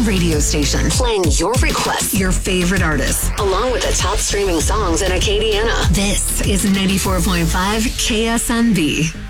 radio station, playing your requests, your favorite artists, along with the top streaming songs in Acadiana. This is 94.5 KSNB.